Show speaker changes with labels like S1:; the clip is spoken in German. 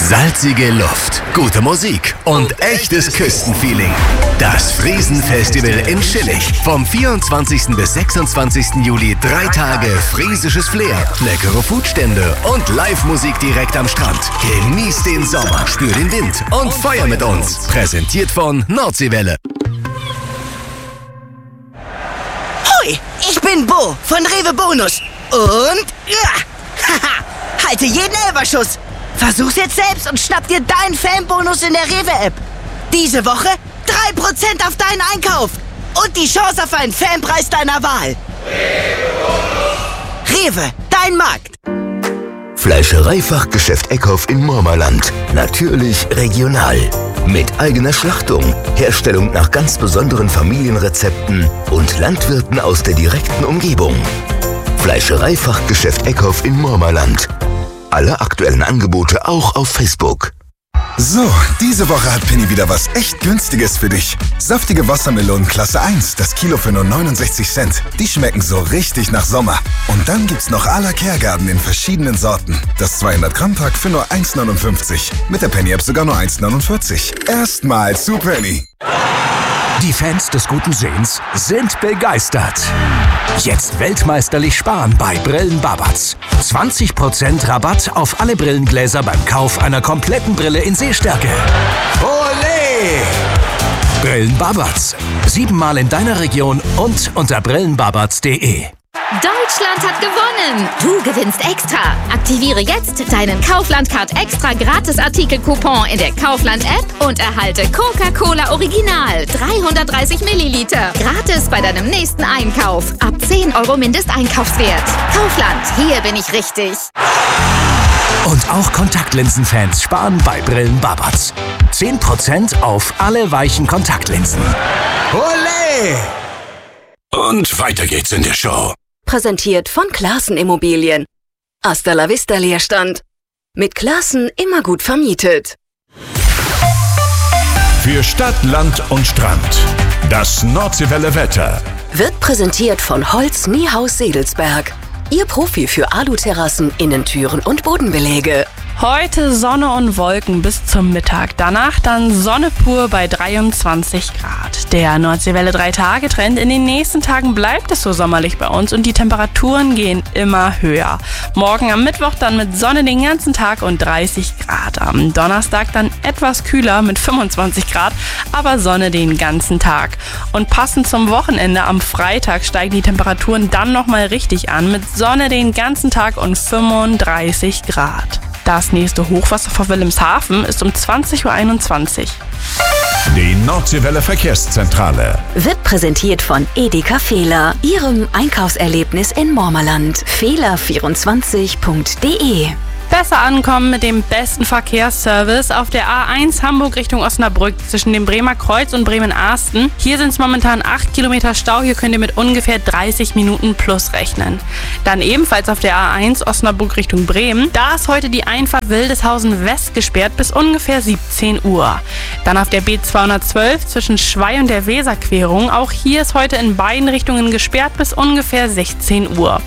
S1: Salzige Luft, gute Musik und echtes Küstenfeeling. Das Friesenfestival in Schillig. Vom 24. bis 26. Juli 3 Tage friesisches Flair, leckere Foodstände und Live-Musik direkt am Strand. Genieß den Sommer, spür den Wind und feier mit uns. Präsentiert von Nordseewelle.
S2: Hoi, ich bin Bo von Rewe Bonus. Und halte jeden Elferschuss. Versuch's jetzt selbst und schnapp dir deinen Fanbonus in der Rewe-App. Diese Woche 3% auf deinen Einkauf und die Chance auf einen Fanpreis deiner Wahl. Rewe, dein Markt.
S1: Fleischereifachgeschäft Eckhoff in Mormerland. Natürlich regional. Mit eigener Schlachtung, Herstellung nach ganz besonderen Familienrezepten und Landwirten aus der direkten Umgebung. Fleischereifachgeschäft Eckhoff in Mormerland. Alle aktuellen Angebote auch auf Facebook.
S3: So, diese Woche hat Penny wieder was echt Günstiges für dich. Saftige Wassermelonen Klasse 1, das Kilo für nur 69 Cent. Die schmecken so richtig nach Sommer. Und dann gibt's noch à la Kehrgarten in verschiedenen Sorten. Das 200-Gramm-Pack für nur 1,59. Mit der Penny-App sogar nur 1,49. Erstmal zu Penny.
S4: Die Fans des guten Sehens sind begeistert. Jetzt weltmeisterlich sparen bei Brillen Babatz. 20% Rabatt auf alle Brillengläser beim Kauf einer kompletten Brille in Sehstärke. Olé! Brillen Babatz. 7-mal in deiner Region und unter brillenbabatz.de.
S5: Deutschland hat gewonnen! Du gewinnst extra! Aktiviere jetzt deinen Kaufland-Card extra Gratis-Artikel-Coupon in der Kaufland-App und erhalte Coca-Cola Original 330 Milliliter. Gratis bei deinem nächsten Einkauf. Ab 10 € Mindesteinkaufswert. Kaufland, hier bin ich richtig.
S4: Und auch Kontaktlinsen-Fans sparen bei Brillen Babatz. 10% auf alle weichen Kontaktlinsen. Olé! Und weiter geht's in der Show.
S6: Präsentiert von Classen Immobilien. Hasta la vista Leerstand. Mit Classen immer gut vermietet.
S4: Für Stadt, Land und Strand. Das Nordseewelle Wetter.
S6: Wird präsentiert von Holz Niehaus Sedelsberg. Ihr Profi für Aluterrassen, Innentüren und Bodenbeläge.
S7: Heute Sonne und Wolken bis zum Mittag. Danach dann Sonne pur bei 23 Grad. Der Nordseewelle 3-Tage-Trend. In den nächsten Tagen bleibt es so sommerlich bei uns und die Temperaturen gehen immer höher. Morgen am Mittwoch dann mit Sonne den ganzen Tag und 30 Grad. Am Donnerstag dann etwas kühler mit 25 Grad, aber Sonne den ganzen Tag. Und passend zum Wochenende am Freitag steigen die Temperaturen dann nochmal richtig an mit Sonne den ganzen Tag und 35 Grad. Das nächste Hochwasser vor Wilhelmshaven ist um 20:21 Uhr.
S4: Die Nordseewelle Verkehrszentrale
S6: Wird präsentiert von Edeka Fehler, Ihrem Einkaufserlebnis in Mormerland. Fehler24.de.
S7: Besser ankommen mit dem besten Verkehrsservice auf der A1 Hamburg Richtung Osnabrück zwischen dem Bremer Kreuz und Bremen-Arsten. Hier sind es momentan 8 Kilometer Stau. Hier könnt ihr mit ungefähr 30 Minuten plus rechnen. Dann ebenfalls auf der A1 Osnabrück Richtung Bremen. Da ist heute die Einfahrt Wildeshausen West gesperrt bis ungefähr 17 Uhr. Dann auf der B212 zwischen Schwey und der Weserquerung. Auch hier ist heute in beiden Richtungen gesperrt bis ungefähr 16 Uhr.